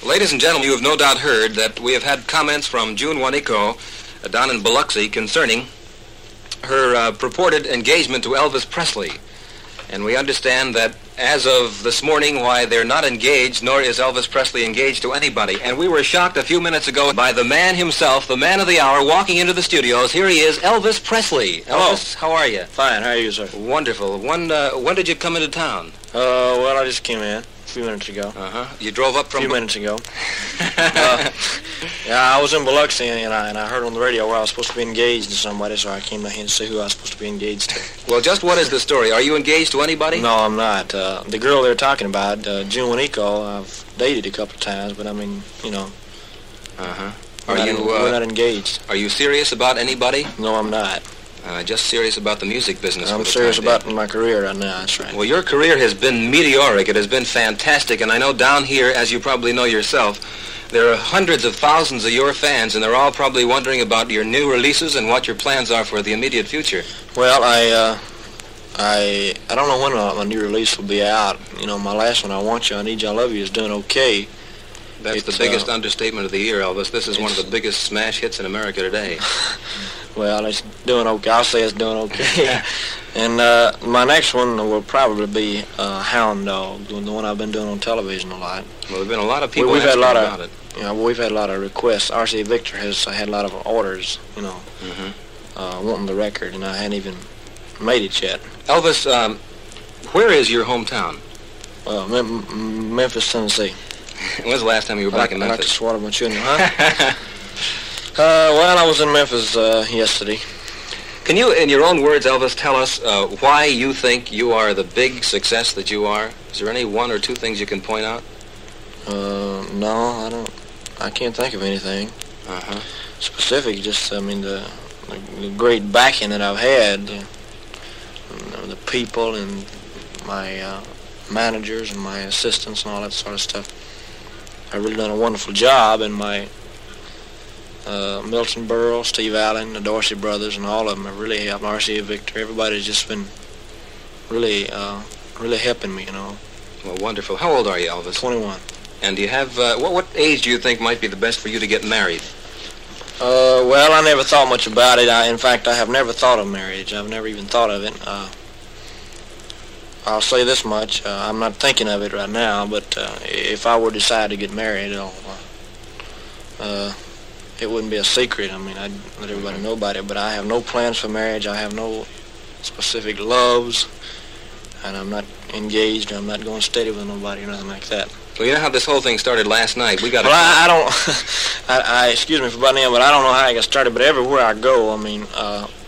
Ladies and gentlemen, you have no doubt heard that we have had comments from June Waniko down in Biloxi concerning her purported engagement to Elvis Presley. And we understand that as of this morning, why they're not engaged, nor is Elvis Presley engaged to anybody. And we were shocked a few minutes ago by the man himself, the man of the hour, walking into the studios. Here he is, Elvis Presley. Elvis, how are you? Fine, how are you, sir? Wonderful. When did you come into town? Well, I just came in a few minutes ago. You drove up from... A few minutes ago. Yeah, I was in Biloxi, and I heard on the radio where I was supposed to be engaged to somebody, so I came down here to see who I was supposed to be engaged to. Well, just what is the story? Are you engaged to anybody? No, I'm not. The girl they were talking about, June Waniko, I've dated a couple of times, but I mean, you know. We're not engaged. Are you serious about anybody? No, I'm not. Just serious about the music business. I'm serious about my career right now, that's right. Well, your career has been meteoric. It has been fantastic, and I know down here, as you probably know yourself, there are hundreds of thousands of your fans, and they're all probably wondering about your new releases and what your plans are for the immediate future. Well, I don't know when my new release will be out. You know, my last one, I Want You, I Need You, I Love You, is doing okay. That's the biggest understatement of the year, Elvis. This is one of the biggest smash hits in America today. Well, it's doing okay. I'll say it's doing okay. And my next one will probably be Hound Dog, the one I've been doing on television a lot. Well, there have been a lot of people asking about it. Yeah, we've had a lot of requests. R.C. Victor has had a lot of orders, you know, wanting the record, and I hadn't even made it yet. Elvis, where is your hometown? Memphis, Tennessee. When's the last time you were back in Memphis? I like to swallow my children, huh? Well, I was in Memphis yesterday. Can you, in your own words, Elvis, tell us why you think you are the big success that you are? Is there any one or two things you can point out? No, I can't think of anything specific. Just, I mean, the great backing that I've had, the people and my managers and my assistants and all that sort of stuff. I've really done a wonderful job, and my Milton Berle, Steve Allen, the Dorsey brothers, and all of them have really helped. R.C. Victor, everybody's just been really helping me, you know. Well, wonderful. How old are you, Elvis? 21. And do you have, what age do you think might be the best for you to get married? Well, I never thought much about it. In fact, I have never thought of marriage. I've never even thought of it. I'll say this much. I'm not thinking of it right now, but if I were to decide to get married, it wouldn't be a secret. I mean, I'd let everybody know about it, but I have no plans for marriage. I have no specific loves, and I'm not engaged. I'm not going steady with nobody or nothing like that. Well, you know how this whole thing started last night? We got. Well, I don't. I excuse me for butting in, but I don't know how I got started. But everywhere I go, I mean,